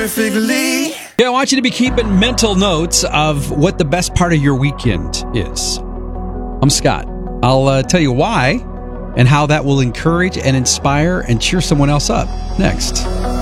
perfectly. Yeah, I want you to be keeping mental notes of what the best part of your weekend is. I'm Scott. I'll tell you why and how that will encourage and inspire and cheer someone else up next.